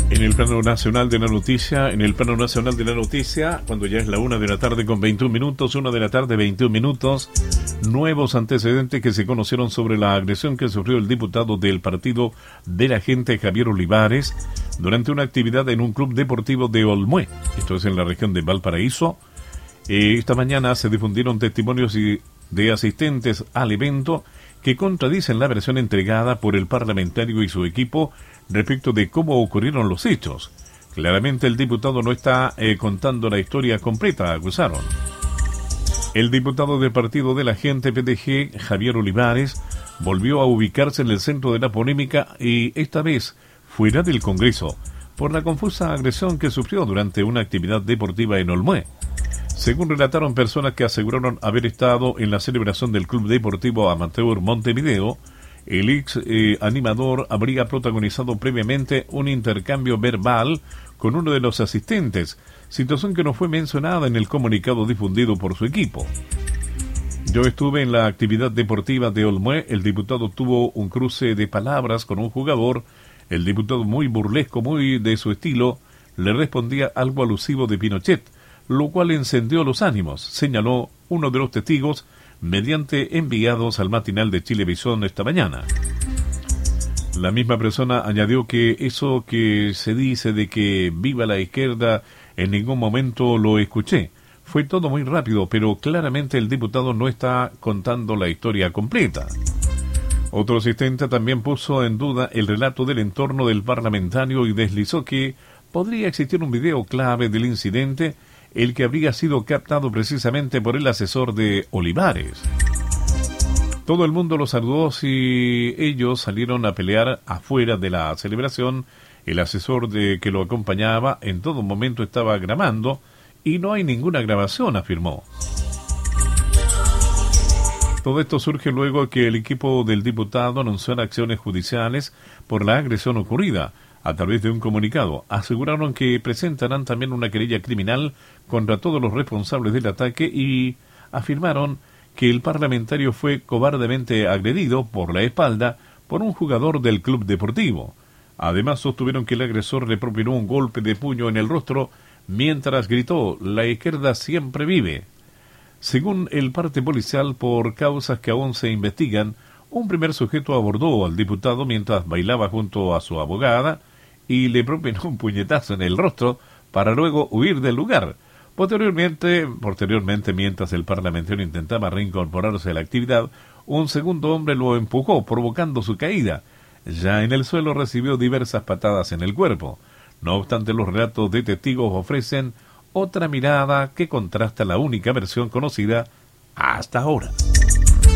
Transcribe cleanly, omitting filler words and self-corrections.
En el plano nacional de la noticia, cuando ya es la 1 de la tarde con 21 minutos, 1 de la tarde 21 minutos, nuevos antecedentes que se conocieron sobre la agresión que sufrió el diputado del Partido de la Gente, Javier Olivares, durante una actividad en un club deportivo de Olmué, esto es en la región de Valparaíso. Esta mañana se difundieron testimonios de asistentes al evento que contradicen la versión entregada por el parlamentario y su equipo respecto de cómo ocurrieron los hechos. Claramente el diputado no está contando la historia completa, acusaron. El diputado del Partido de la Gente, PDG, Javier Olivares, volvió a ubicarse en el centro de la polémica y esta vez fuera del Congreso, por la confusa agresión que sufrió durante una actividad deportiva en Olmué. Según relataron personas que aseguraron haber estado en la celebración del Club Deportivo Amateur Montevideo, el ex animador habría protagonizado previamente un intercambio verbal con uno de los asistentes, situación que no fue mencionada en el comunicado difundido por su equipo. Yo estuve en la actividad deportiva de Olmué, el diputado tuvo un cruce de palabras con un jugador, el diputado muy burlesco, muy de su estilo, le respondía algo alusivo de Pinochet, lo cual encendió los ánimos, señaló uno de los testigos, mediante enviados al matinal de Chilevisión esta mañana. La misma persona añadió que eso que se dice de que viva la izquierda, en ningún momento lo escuché. Fue todo muy rápido, pero claramente el diputado no está contando la historia completa. Otro asistente también puso en duda el relato del entorno del parlamentario y deslizó que podría existir un video clave del incidente, el que habría sido captado precisamente por el asesor de Olivares. Todo el mundo lo saludó si ellos salieron a pelear afuera de la celebración. El asesor que lo acompañaba en todo momento estaba grabando y no hay ninguna grabación, afirmó. Todo esto surge luego que el equipo del diputado anunció acciones judiciales por la agresión ocurrida. A través de un comunicado, aseguraron que presentarán también una querella criminal contra todos los responsables del ataque y afirmaron que el parlamentario fue cobardemente agredido por la espalda por un jugador del club deportivo. Además, sostuvieron que el agresor le propinó un golpe de puño en el rostro mientras gritó: "La izquierda siempre vive". Según el parte policial, por causas que aún se investigan, un primer sujeto abordó al diputado mientras bailaba junto a su abogada y le propinó un puñetazo en el rostro para luego huir del lugar. Posteriormente, mientras el parlamentario intentaba reincorporarse a la actividad, un segundo hombre lo empujó, provocando su caída. Ya en el suelo recibió diversas patadas en el cuerpo. No obstante, los relatos de testigos ofrecen otra mirada que contrasta la única versión conocida hasta ahora.